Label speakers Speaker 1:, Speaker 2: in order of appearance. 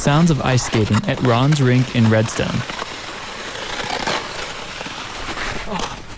Speaker 1: sounds of ice skating at Ron's rink in Redstone.